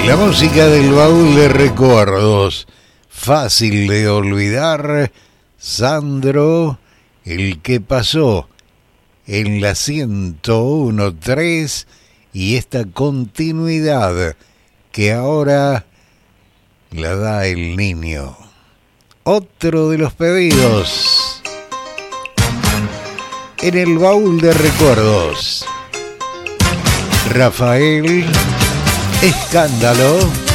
La música del baúl de recuerdos, fácil de olvidar, Sandro, el que pasó en la 101.3 y esta continuidad que ahora la da el niño. Otro de los pedidos en el baúl de recuerdos. Rafael Escándalo.